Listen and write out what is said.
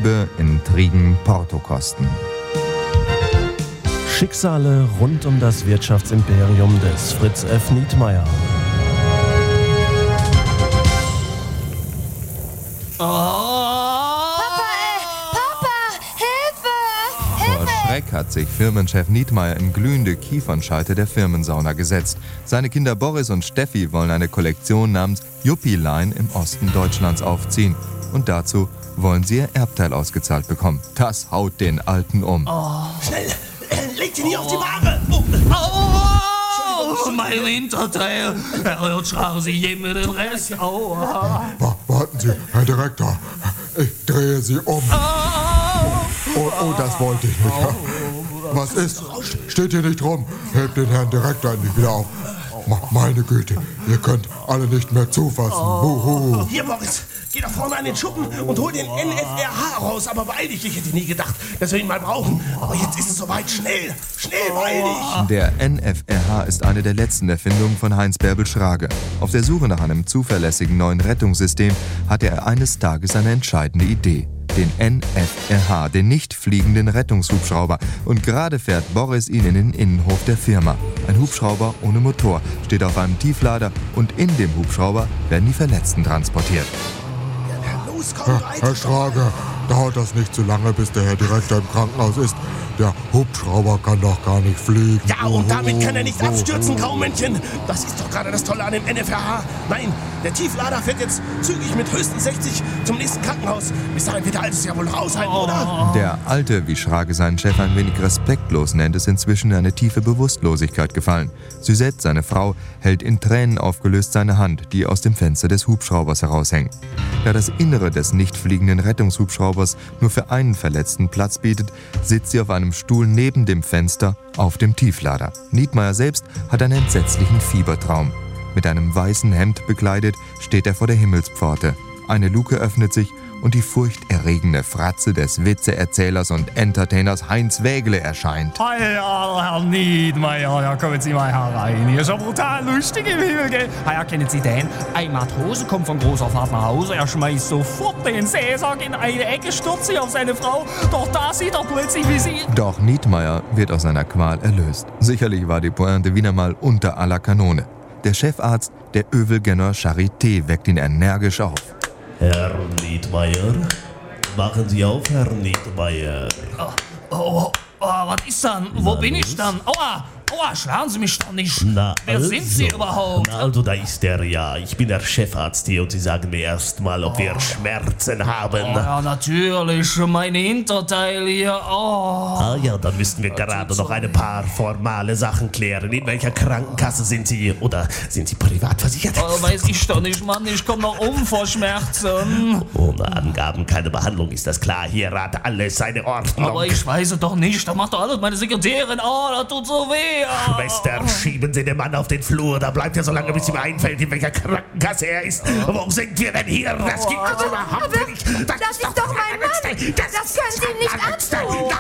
Liebe, Intrigen, Portokosten. Schicksale rund um das Wirtschaftsimperium des Fritz F. Nietmeyer. Vor Schreck hat sich Firmenchef Nietmeyer in glühende Kiefernscheite der Firmensauna gesetzt. Seine Kinder Boris und Steffi wollen eine Kollektion namens Juppie-Line im Osten Deutschlands aufziehen. Und dazu wollen sie ihr Erbteil ausgezahlt bekommen. Das haut den Alten um. Schnell, legt ihn hier auf die Ware. Mein Hinterteil. Jetzt schlagen Sie jedem den Rest. Warten Sie, Herr Direktor. Ich drehe Sie um. Oh, das wollte ich nicht. Was ist? Steht hier nicht rum. Hebt den Herrn Direktor endlich wieder auf. Meine Güte, ihr könnt alle nicht mehr zufassen. Huhu. Hier, Boris, geh da vorne an den Schuppen und hol den NFRH raus. Aber beeil dich, ich hätte nie gedacht, dass wir ihn mal brauchen. Aber jetzt ist es soweit. Schnell, beeil dich. Der NFRH ist eine der letzten Erfindungen von Heinz Bärbel Schrage. Auf der Suche nach einem zuverlässigen neuen Rettungssystem hatte er eines Tages eine entscheidende Idee. Den NFRH, den nicht fliegenden Rettungshubschrauber. Und gerade fährt Boris ihn in den Innenhof der Firma. Ein Hubschrauber ohne Motor steht auf einem Tieflader und in dem Hubschrauber werden die Verletzten transportiert. Los, komm, Herr Schrage, dauert das nicht zu lange, bis der Herr Direktor im Krankenhaus ist? Der Hubschrauber kann doch gar nicht fliegen. Ja, und damit kann er nicht abstürzen, Graumännchen. Das ist doch gerade das Tolle an dem NFRH. Nein, der Tieflader fährt jetzt zügig mit höchstens 60 zum nächsten Krankenhaus. Bis dahin wird der Alte es ja wohl raushalten, oder? Der Alte, wie Schrage seinen Chef ein wenig respektlos nennt, ist inzwischen in eine tiefe Bewusstlosigkeit gefallen. Suzette, seine Frau, hält in Tränen aufgelöst seine Hand, die aus dem Fenster des Hubschraubers heraushängt. Da das Innere des nicht fliegenden Rettungshubschraubers nur für einen Verletzten Platz bietet, sitzt sie auf einem Stuhl neben dem Fenster auf dem Tieflader. Nietmeyer selbst hat einen entsetzlichen Fiebertraum. Mit einem weißen Hemd bekleidet steht er vor der Himmelspforte. Eine Luke öffnet sich und die furchterregende Fratze des Witzeerzählers und Entertainers Heinz Wägele erscheint. Ja, Herr Nietmeyer, ja, kommen Sie mal herein. Hier ist ja brutal lustig im Himmel, gell? Ja, kennen Sie den? Ein Matrose kommt von großer Fahrt nach Hause, er schmeißt sofort den Seesack in eine Ecke, stürzt sich auf seine Frau, doch da sieht er plötzlich, wie sie... Doch Nietmeyer wird aus seiner Qual erlöst. Sicherlich war die Pointe wieder mal unter aller Kanone. Der Chefarzt der Övelgenner Charité weckt ihn energisch auf. Herr Nietmeyer, machen Sie auf, Herr Nietmeyer. Was ist dann? Wo bin ich dann? Aua, schlagen Sie mich doch nicht. Wer sind Sie überhaupt? Also, da ist er ja. Ich bin der Chefarzt hier und Sie sagen mir erst mal, ob wir Schmerzen haben. Ja, natürlich. Meine Hinterteile hier. Ja, dann müssten wir gerade noch ein paar formale Sachen klären. In welcher Krankenkasse sind Sie? Oder sind Sie privat versichert? Weiß ich doch nicht, Mann. Ich komme noch um vor Schmerzen. Ohne Angaben keine Behandlung, ist das klar. Hier hat alles seine Ordnung. Aber ich weiß es doch nicht. Da macht doch alles meine Sekretärin. Das tut so weh. Schwester, schieben Sie den Mann auf den Flur. Da bleibt er so lange, bis ihm einfällt, in welcher Krankenkasse er ist. Wo sind wir denn hier? Das gibt es überhaupt nicht. Das ist doch mein Mann. Das können Sie nicht antun.